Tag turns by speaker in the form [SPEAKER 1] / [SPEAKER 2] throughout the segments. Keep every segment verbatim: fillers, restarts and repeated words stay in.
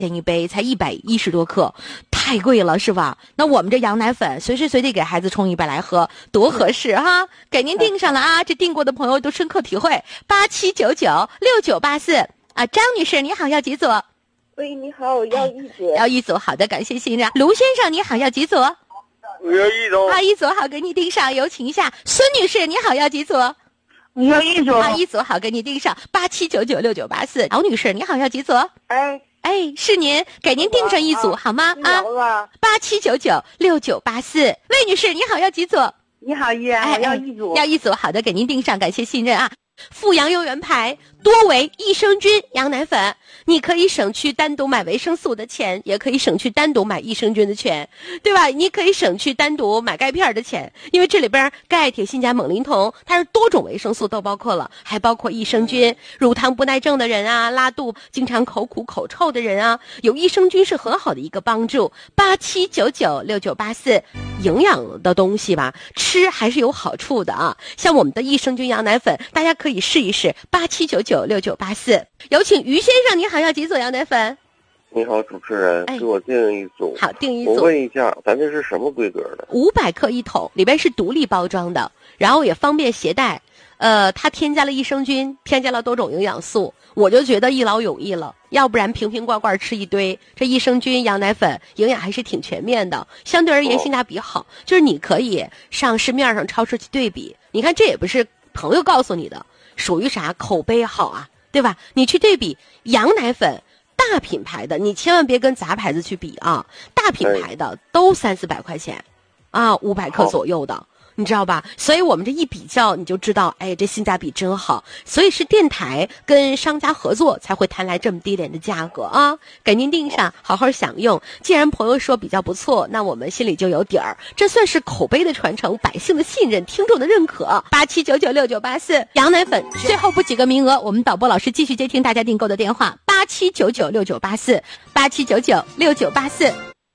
[SPEAKER 1] 钱一杯，才一百一十多克，太贵了是吧？那我们这羊奶粉随时随地给孩子冲一杯来喝，多合适哈！给您订上了啊，这订过的朋友都深刻体会。八七九九六九八四啊，张女士你好，要几组？
[SPEAKER 2] 喂，你好，我要一组。
[SPEAKER 1] 要一组，好的，感谢信任。卢先生你好，要几组？
[SPEAKER 3] 我要一组。
[SPEAKER 1] 啊，一组好，给你订上，有请一下。孙女士你好，要几组？
[SPEAKER 2] 我要一组。
[SPEAKER 1] 啊，一组好，给你订上。八七九九六九八四。敖女士你好，要几组？
[SPEAKER 2] 哎
[SPEAKER 1] 哎，是您，给您订上一组、啊、好吗？啊，八七九九六九八四。魏女士你好，要几组？
[SPEAKER 2] 你好，依然，哎，我要一组。
[SPEAKER 1] 要一组，好的，给您订上，感谢信任啊。富阳优原牌多维益生菌羊奶粉，你可以省去单独买维生素的钱，也可以省去单独买益生菌的钱，对吧？你可以省去单独买钙片的钱，因为这里边钙、铁、锌、钾、锰、磷、铜，它是多种维生素都包括了，还包括益生菌。乳糖不耐症的人啊，拉肚经常口苦口臭的人啊，有益生菌是很好的一个帮助。八七九九六九八四，营养的东西吧，吃还是有好处的啊。像我们的益生菌羊奶粉，大家可以试一试。八七九九六九八四，有请于先生，你好，要几组羊奶粉？
[SPEAKER 3] 你好，主持人，哎、给我订一组。
[SPEAKER 1] 好，订一组。
[SPEAKER 3] 我问一下，咱这是什么规格的？
[SPEAKER 1] 五百克一桶，里边是独立包装的，然后也方便携带。呃，它添加了益生菌，添加了多种营养素，我就觉得一劳永逸了。要不然瓶瓶罐罐吃一堆，这益生菌羊奶粉营养还是挺全面的，相对而言性价比好。哦、就是你可以上市面上超市去对比，你看这也不是朋友告诉你的。属于啥口碑好啊，对吧？你去对比羊奶粉大品牌的，你千万别跟杂牌子去比啊，大品牌的都三四百块钱啊，五百克左右的，你知道吧？所以我们这一比较你就知道，哎，这性价比真好。所以是电台跟商家合作才会谈来这么低廉的价格啊，给您订上，好好享用。既然朋友说比较不错，那我们心里就有底儿，这算是口碑的传承，百姓的信任，听众的认可。八七九九六九八四，羊奶粉最后不几个名额，我们导播老师继续接听大家订购的电话，八七九九六九八四，八七九九六九八四。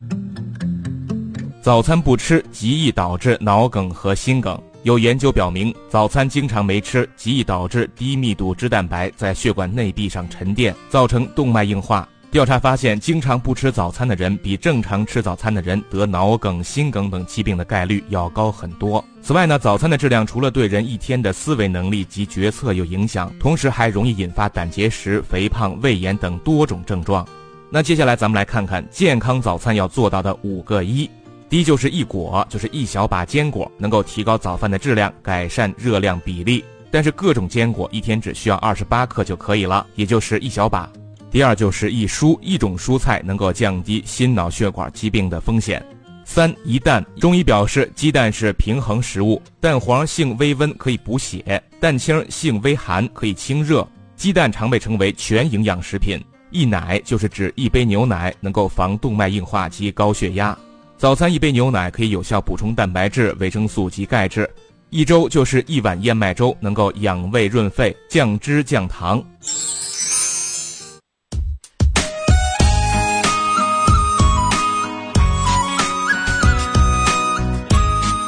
[SPEAKER 4] 早餐不吃极易导致脑梗和心梗。有研究表明，早餐经常没吃，极易导致低密度脂蛋白在血管内壁上沉淀，造成动脉硬化。调查发现，经常不吃早餐的人比正常吃早餐的人得脑梗、心梗等疾病的概率要高很多。此外呢，早餐的质量除了对人一天的思维能力及决策有影响，同时还容易引发胆结石、肥胖、胃炎等多种症状。那接下来咱们来看看健康早餐要做到的五个一。第一就是一果，就是一小把坚果，能够提高早饭的质量，改善热量比例。但是各种坚果一天只需要二十八克就可以了，也就是一小把。第二就是一蔬，一种蔬菜能够降低心脑血管疾病的风险。三一蛋，中医表示鸡蛋是平衡食物，蛋黄性微温可以补血，蛋清性微寒可以清热。鸡蛋常被称为全营养食品。一奶就是指一杯牛奶，能够防动脉硬化及高血压。早餐一杯牛奶可以有效补充蛋白质、维生素及钙质。一粥就是一碗燕麦粥，能够养胃润肺、降脂降糖。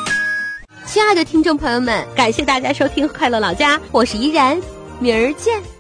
[SPEAKER 1] 亲爱的听众朋友们，感谢大家收听《快乐老家》，我是依然，明儿见。